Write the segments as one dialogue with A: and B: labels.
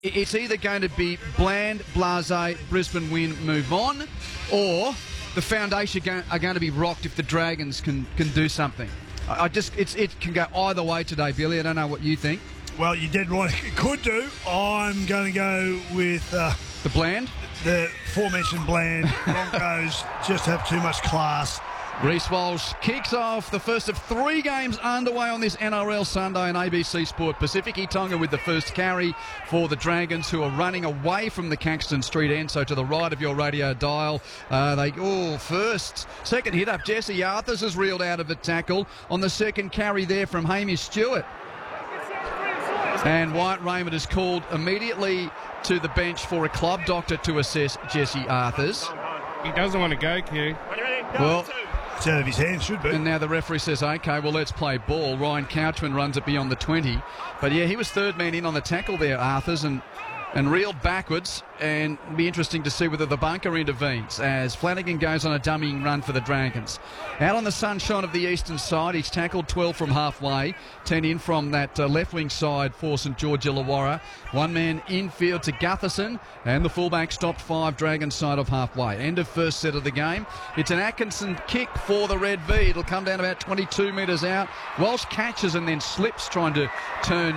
A: It's either going to be bland, blasé, Brisbane win, move on, or the foundation are going to be rocked if the Dragons can do something. It can go either way today, Billy. I don't know what you think.
B: Well, you did right. It could do. I'm going to go with
A: the bland.
B: The aforementioned bland. Broncos just have too much class.
A: Reece Walsh kicks off the first of 3 games underway on this NRL Sunday on ABC Sport. Pacific Tonga with the first carry for the Dragons, who are running away from the Caxton Street end, so to the right of your radio dial. Second hit up. Jesse Arthurs has reeled out of the tackle on the second carry there from Hamish Stewart. And Wyatt Raymond is called immediately to the bench for a club doctor to assess Jesse Arthurs.
C: He doesn't want to go, Q.
A: Well,
B: it's out of his hands, should be.
A: And now the referee says, OK, well, let's play ball. Ryan Couchman runs it beyond the 20. But, yeah, he was third man in on the tackle there, Arthurs, and reeled backwards. And it'll be interesting to see whether the bunker intervenes as Flanagan goes on a dummying run for the Dragons. Out on the sunshine of the eastern side, he's tackled 12 from halfway, 10 in from that left wing side for St George Illawarra. One man infield to Gutherson, and the fullback stopped 5 Dragons side of halfway. End of first set of the game. It's an Atkinson kick for the Red V. It'll come down about 22 metres out. Walsh catches and then slips, trying to turn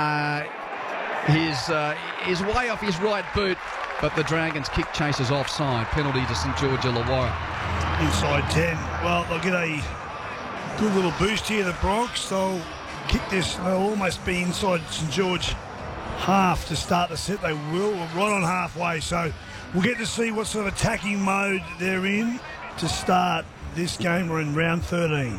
A: his way off his right boot, but the Dragons kick chases offside. Penalty to St George Illawarra.
B: Inside 10. Well, they'll get a good little boost here, the Bronx. They'll kick this. They'll almost be inside St George half to start the set. They will, right on halfway. So we'll get to see what sort of attacking mode they're in to start this game. We're in round 13.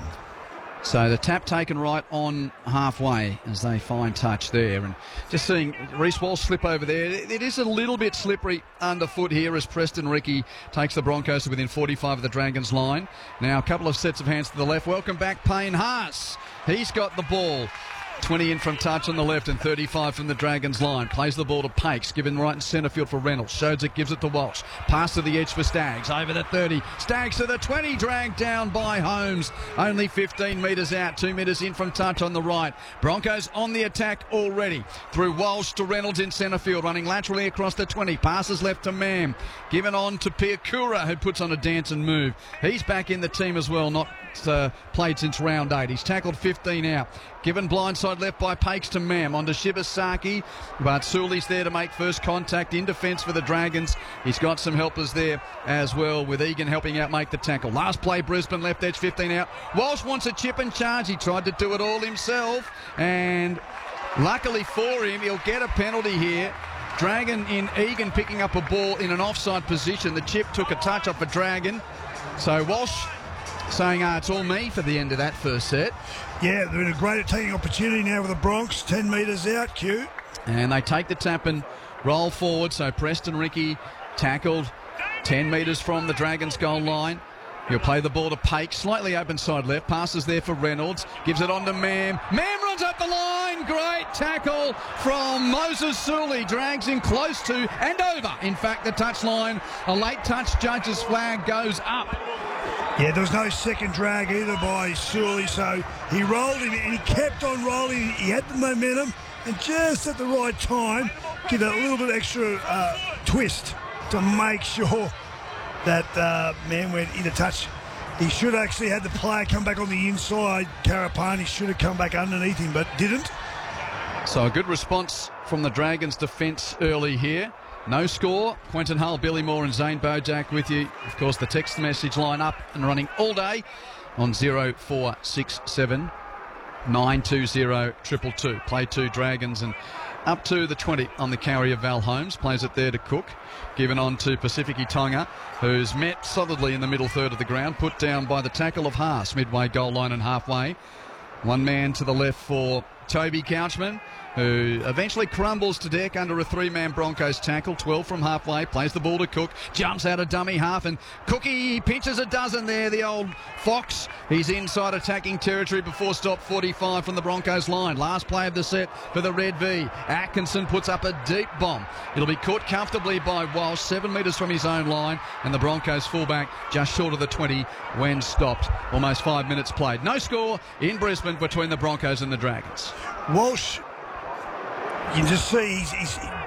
A: So the tap taken right on halfway as they find touch there. And just seeing Reece Walsh slip over there. It is a little bit slippery underfoot here as Preston Ricky takes the Broncos to within 45 of the Dragons line. Now a couple of sets of hands to the left. Welcome back, Payne Haas. He's got the ball. 20 in from touch on the left and 35 from the Dragons line. Plays the ball to Pakes, given right in centre field for Reynolds. Shows it, gives it to Walsh. Pass to the edge for Staggs. Over the 30. Staggs to the 20. Dragged down by Holmes. Only 15 metres out. 2 metres in from touch on the right. Broncos on the attack already. Through Walsh to Reynolds in centre field. Running laterally across the 20. Passes left to Mam. Given on to Piakura, who puts on a dance and move. He's back in the team as well. Not played since round 8. He's tackled 15 out. Given blindside left by Pakes to Mam. On to Shibasaki. But Sully's there to make first contact in defence for the Dragons. He's got some helpers there as well, with Egan helping out make the tackle. Last play, Brisbane, left edge, 15 out. Walsh wants a chip and charge. He tried to do it all himself. And luckily for him, he'll get a penalty here. Dragon in Egan picking up a ball in an offside position. The chip took a touch off a Dragon. So Walsh saying, it's all me for the end of that first set.
B: Yeah, they're in a great attacking opportunity now with the Bronx. 10 metres out, Q.
A: And they take the tap and roll forward. So Preston Ricky tackled 10 metres from the Dragons goal line. He'll play the ball to Pake, slightly open side left. Passes there for Reynolds. Gives it on to Mam. Mam runs up the line. Great tackle from Moses Sully. Drags him close to and over. In fact, the touchline. A late touch. Judge's flag goes up.
B: Yeah, there was no second drag either by Sully, so he rolled him and he kept on rolling. He had the momentum, and just at the right time, give it a little bit extra twist to make sure that man went into touch. He should have actually had the player come back on the inside. Karapani should have come back underneath him, but didn't.
A: So a good response from the Dragons' defence early here. No score. Quentin Hull, Billy Moore and Zane Bojack with you. Of course, the text message line up and running all day on 0467 920 222. Play 2 Dragons and up to the 20 on the carry of Val Holmes. Plays it there to Cook. Given on to Pacific Tonga, who's met solidly in the middle third of the ground. Put down by the tackle of Haas, midway goal line and halfway. One man to the left for Toby Couchman, who eventually crumbles to deck under a 3-man Broncos tackle. 12 from halfway, plays the ball to Cook, jumps out of dummy half, and Cookie pinches a dozen there, the old Fox. He's inside attacking territory before stop 45 from the Broncos line. Last play of the set for the Red V. Atkinson puts up a deep bomb. It'll be caught comfortably by Walsh, 7 metres from his own line, and the Broncos fullback just short of the 20 when stopped. Almost 5 minutes played. No score in Brisbane between the Broncos and the Dragons.
B: Walsh, you can just see he's